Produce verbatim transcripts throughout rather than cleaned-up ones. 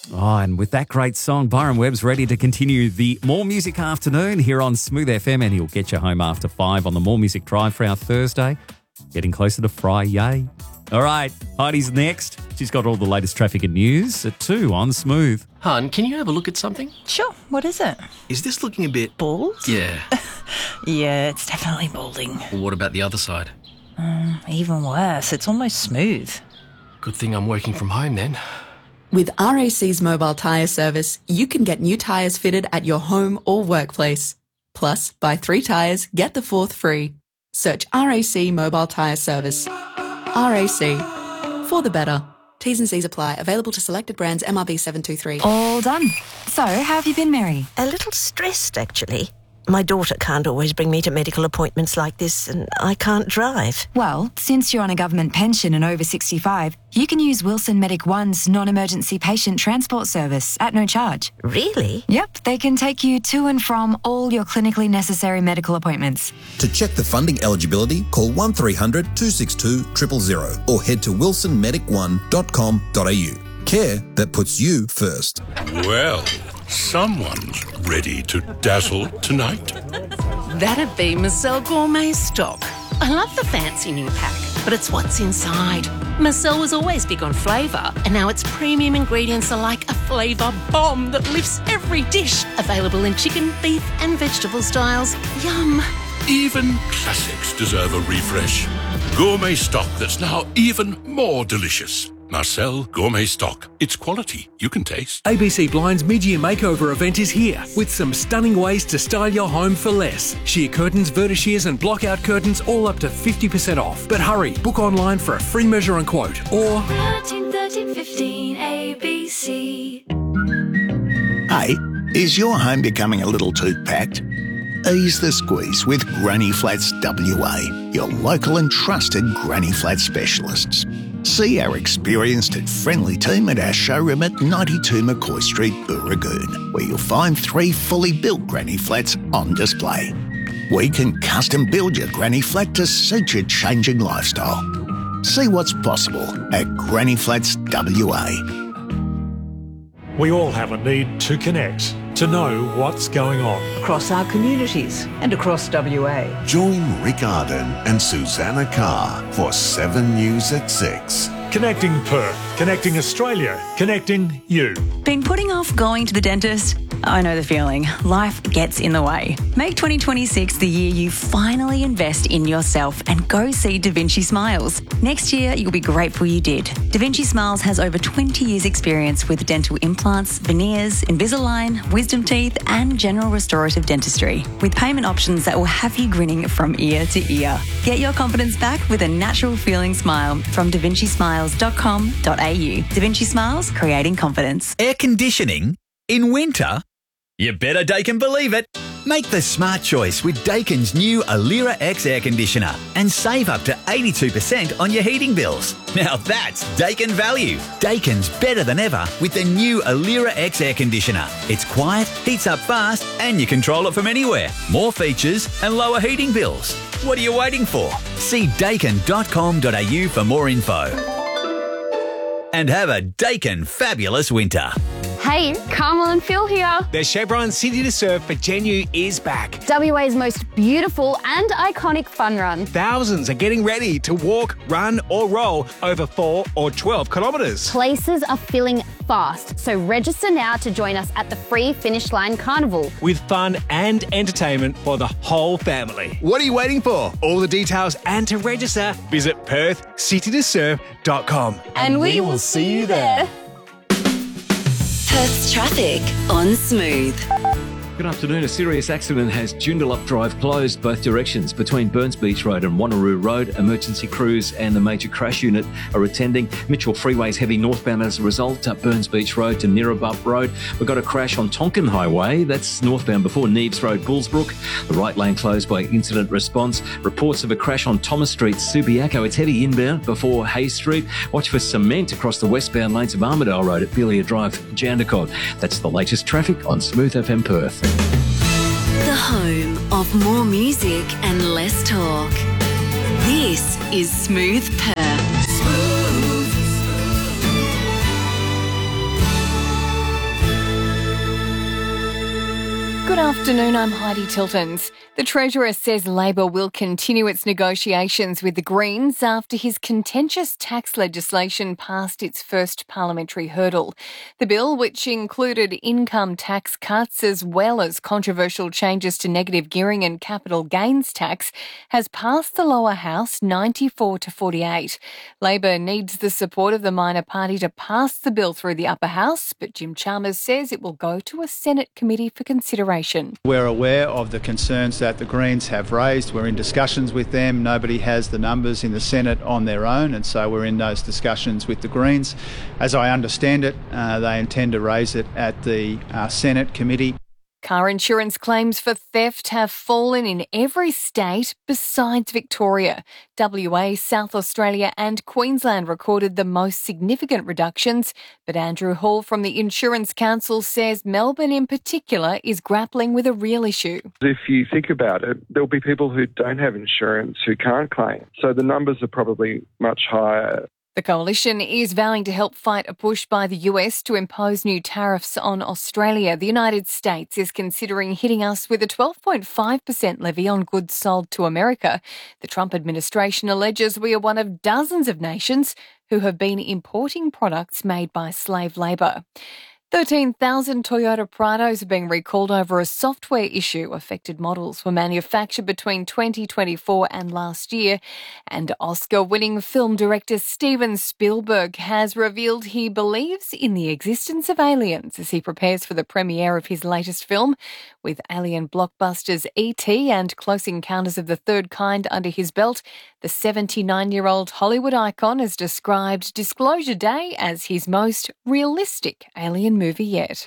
Oh, and with that great song, Byron Webb's ready to continue the More Music afternoon here on Smooth F M, and he'll get you home after five on the More Music Drive for our Thursday. Getting closer to Friday. All right, Heidi's next. She's got all the latest traffic and news at two on Smooth. Hun, can you have a look at something? Sure, what is it? Is this looking a bit... Bald? Yeah. Yeah, it's definitely balding. Well, what about the other side? Um, even worse, it's almost smooth. Good thing I'm working from home then. With R A C's mobile tyre service, you can get new tyres fitted at your home or workplace. Plus, buy three tyres, get the fourth free. Search R A C Mobile Tyre Service. R A C. For the better. T's and C's apply. Available to selected brands. M R B seven two three. All done. So, how have you been, Mary? A little stressed, actually. My daughter can't always bring me to medical appointments like this, and I can't drive. Well, since you're on a government pension and over sixty-five, you can use Wilson Medic One's non-emergency patient transport service at no charge. Really? Yep, they can take you to and from all your clinically necessary medical appointments. To check the funding eligibility, call one three hundred two six two zero zero zero or head to wilson medic one dot com dot a u. Care that puts you first. Well, someone's ready to dazzle tonight. That'd be Marcel Gourmet Stock. I love the fancy new pack, but it's what's inside. Marcel was always big on flavour, and now its premium ingredients are like a flavour bomb that lifts every dish. Available in chicken, beef and vegetable styles. Yum. Even classics deserve a refresh. Gourmet Stock that's now even more delicious. Marcel Gourmet Stock. It's quality you can taste. A B C Blinds mid-year makeover event is here with some stunning ways to style your home for less. Sheer curtains, vertishears and block-out curtains all up to fifty percent off. But hurry, book online for a free measure and quote or... thirteen thirteen fifteen A B C. Hey, is your home becoming a little too packed? Ease the squeeze with Granny Flats W A, your local and trusted Granny Flat specialists. See our experienced and friendly team at our showroom at ninety-two McCoy Street, Booragoon, where you'll find three fully built Granny Flats on display. We can custom build your Granny Flat to suit your changing lifestyle. See what's possible at Granny Flats W A. We all have a need to connect, to know what's going on. Across our communities and across W A. Join Rick Arden and Susanna Carr for seven News at six. Connecting Perth, connecting Australia, connecting you. Been putting off going to the dentist? I know the feeling. Life gets in the way. Make twenty twenty-six the year you finally invest in yourself and go see Da Vinci Smiles. Next year, you'll be grateful you did. Da Vinci Smiles has over twenty years experience with dental implants, veneers, Invisalign, wisdom teeth and general restorative dentistry. With payment options that will have you grinning from ear to ear. Get your confidence back with a natural feeling smile from da vinci smiles dot com dot a u. Da Vinci Smiles, creating confidence. Air conditioning in winter? You better Daikin believe it. Make the smart choice with Daikin's new Alira X air conditioner and save up to eighty-two percent on your heating bills. Now that's Daikin value. Daikin's better than ever with the new Alira X air conditioner. It's quiet, heats up fast and you control it from anywhere. More features and lower heating bills. What are you waiting for? See daikin dot com dot a u for more info. And have a Daikin fabulous winter. Hey, Carmel and Phil here. The Chevron City to Surf for Genu is back. W A's most beautiful and iconic fun run. Thousands are getting ready to walk, run or roll over four or twelve kilometres. Places are filling fast, so register now to join us at the free Finish Line Carnival. With fun and entertainment for the whole family. What are you waiting for? All the details and to register, visit perth city to surf dot com. And, and we, we will see you there. Perth's traffic on Smooth. Good afternoon. A serious accident has Joondalup Drive closed both directions between Burns Beach Road and Wanneroo Road. Emergency crews and the major crash unit are attending. Mitchell Freeway's heavy northbound as a result. Up Burns Beach Road to Neerabup Road. We've got a crash on Tonkin Highway. That's northbound before Neves Road, Bullsbrook. The right lane closed by incident response. Reports of a crash on Thomas Street, Subiaco. It's heavy inbound before Hayes Street. Watch for cement across the westbound lanes of Armidale Road at Belia Drive, Jandakot. That's the latest traffic on Smooth F M Perth. The home of more music and less talk. This is Smooth Perth. Smooth. Good afternoon, I'm Heidi Tiltons. The Treasurer says Labor will continue its negotiations with the Greens after his contentious tax legislation passed its first parliamentary hurdle. The bill, which included income tax cuts as well as controversial changes to negative gearing and capital gains tax, has passed the lower house ninety-four to forty-eight. Labor needs the support of the minor party to pass the bill through the upper house, but Jim Chalmers says it will go to a Senate committee for consideration. We're aware of the concerns that the Greens have raised. We're in discussions with them. Nobody has the numbers in the Senate on their own, and so we're in those discussions with the Greens. As I understand it, uh, they intend to raise it at the uh, Senate committee. Car insurance claims for theft have fallen in every state besides Victoria. W A, South Australia and Queensland recorded the most significant reductions, but Andrew Hall from the Insurance Council says Melbourne in particular is grappling with a real issue. If you think about it, there'll be people who don't have insurance who can't claim, so the numbers are probably much higher. The coalition is vowing to help fight a push by the U S to impose new tariffs on Australia. The United States is considering hitting us with a twelve point five percent levy on goods sold to America. The Trump administration alleges we are one of dozens of nations who have been importing products made by slave labour. thirteen thousand Toyota Prados are being recalled over a software issue. Affected models were manufactured between twenty twenty-four and last year. And Oscar-winning film director Steven Spielberg has revealed he believes in the existence of aliens as he prepares for the premiere of his latest film. With alien blockbusters E T and Close Encounters of the Third Kind under his belt, the seventy-nine-year-old Hollywood icon has described Disclosure Day as his most realistic alien movie yet.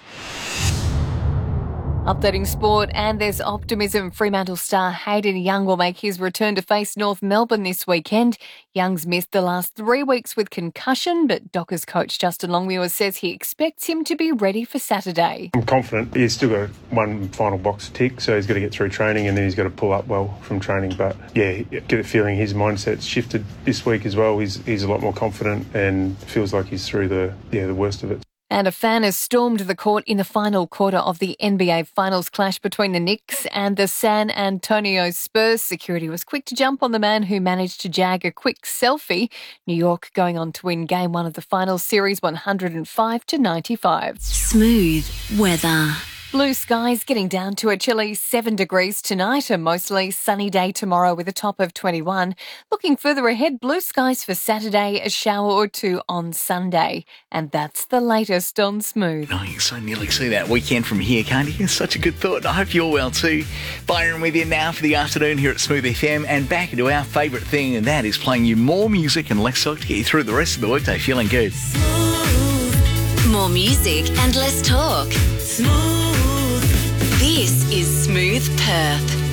Updating sport, and there's optimism. Fremantle star Hayden Young will make his return to face North Melbourne this weekend. Young's missed the last three weeks with concussion, but Dockers coach Justin Longmuir says he expects him to be ready for Saturday. I'm confident. He's still got one final box to tick, so he's got to get through training and then he's got to pull up well from training. But yeah, get a feeling his mindset's shifted this week as well. He's he's a lot more confident and feels like he's through the yeah the worst of it. And a fan has stormed the court in the final quarter of the N B A Finals clash between the Knicks and the San Antonio Spurs. Security was quick to jump on the man who managed to jag a quick selfie. New York going on to win Game one of the Finals series one hundred five to ninety-five. Smooth weather. Blue skies getting down to a chilly seven degrees tonight. A mostly sunny day tomorrow with a top of twenty-one. Looking further ahead, blue skies for Saturday, a shower or two on Sunday. And that's the latest on Smooth. Oh, you can so nearly see that weekend from here, can't you? It's such a good thought. I hope you're well too. Byron with you now for the afternoon here at Smooth F M, and back into our favourite thing, and that is playing you more music and less talk to get you through the rest of the workday feeling good. Smooth. More music and less talk. Smooth. This is Smooth Perth.